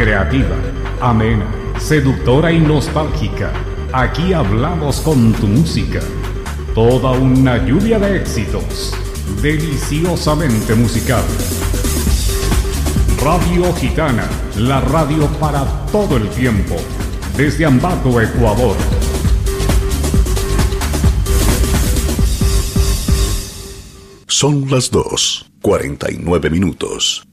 Creativa, amena, seductora y nostálgica. Aquí hablamos con tu música. Toda una lluvia de éxitos. Deliciosamente musical. Radio Gitana, la radio para todo el tiempo. Desde Ambato, Ecuador. Son las 2:49.